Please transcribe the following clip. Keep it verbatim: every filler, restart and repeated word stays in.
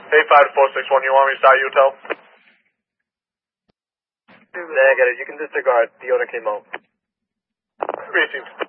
eight five four six one, you want me to start Utel? Negative, you can disregard. The order came out. Received.